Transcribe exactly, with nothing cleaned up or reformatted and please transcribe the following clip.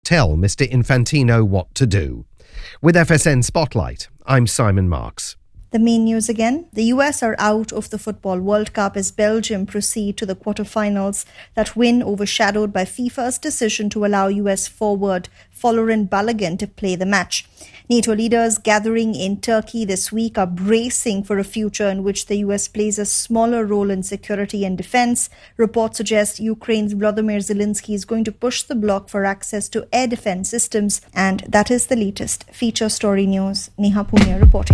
tell Mister Infantino what to do. With F S N Spotlight, I'm Simon Marks. The main news again. The U S are out of the Football World Cup as Belgium proceed to the quarterfinals. That win overshadowed by FIFA's decision to allow U S forward Folarin Balogun to play the match. NATO leaders gathering in Turkey this week are bracing for a future in which the U S plays a smaller role in security and defense. Reports suggest Ukraine's Volodymyr Zelensky is going to push the bloc for access to air defense systems. And that is the latest feature story news. Neha Punya reporting.